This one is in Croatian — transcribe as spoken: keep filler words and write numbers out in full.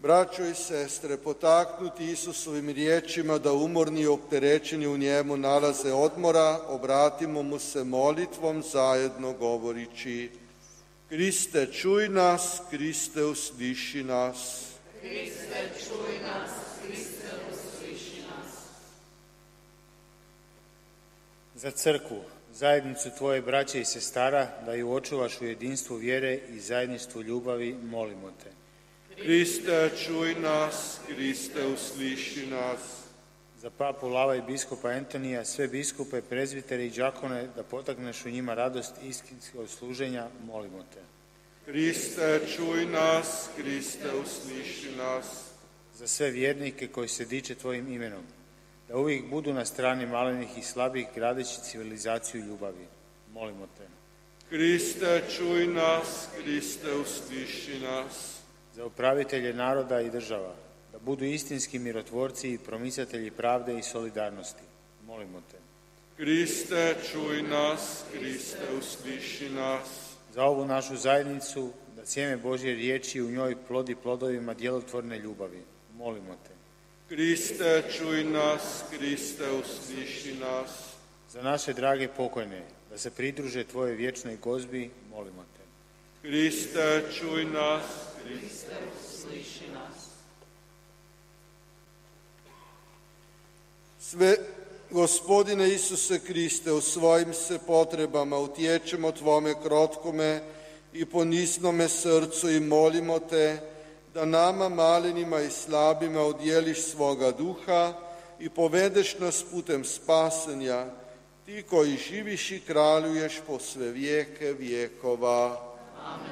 Braćo i sestre, potaknuti Isusovim riječima da umorni i opterećeni u njemu nalaze odmora, obratimo mu se molitvom zajedno govorići: Kriste, čuj nas, Kriste, usliši nas. Kriste, čuj nas, Kriste, usliši nas. Za crkvu, zajednicu tvoje braće i sestara, da ju očuvaš u jedinstvu vjere i zajedništvu ljubavi, molimo te. Kriste, čuj nas, Kriste, usliši nas. Za papu Lava i biskupa Antonija, sve biskupe, prezbitere i đakone, da potakneš u njima radost istinskog služenja, molimo te. Kriste, čuj nas, Kriste, usliši nas. Za sve vjernike koji se diče tvojim imenom, da uvijek budu na strani malenih i slabih, gradeći civilizaciju ljubavi, molimo te. Kriste, čuj nas, Kriste, usliši nas. Za upravitelje naroda i država, da budu istinski mirotvorci i promicatelji pravde i solidarnosti, molimo te. Kriste, čuj nas, Kriste, usliši nas. Za ovu našu zajednicu, da sjeme Božje riječi u njoj plodi plodovima djelotvorne ljubavi, molimo te. Kriste, čuj nas, Kriste, usliši nas. Za naše drage pokojne, da se pridruže tvojoj vječnoj gozbi, molimo te. Kriste, čuj nas, Kriste, usliši nas. Sve, Gospodine Isuse Kriste, u svojim se potrebama utječemo Tvome krotkome i poniznom srcu i molimo Te da nama malinima i slabima udjeliš svoga duha i povedeš nas putem spasenja, Ti koji živiš i kraljuješ po sve vijeke vjekova. Amen.